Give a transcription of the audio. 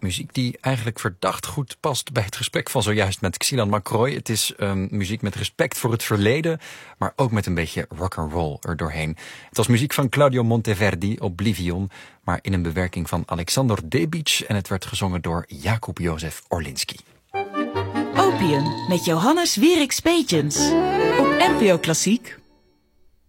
muziek die eigenlijk verdacht goed past bij het gesprek van zojuist met Xilan Macroy. Het is muziek met respect voor het verleden, maar ook met een beetje rock'n'roll er doorheen. Het was muziek van Claudio Monteverdi, Oblivion, maar in een bewerking van Alexander Debic en het werd gezongen door Jakub Józef Orlinski. Opium met Johannes Wierik Speetjens op NPO Klassiek.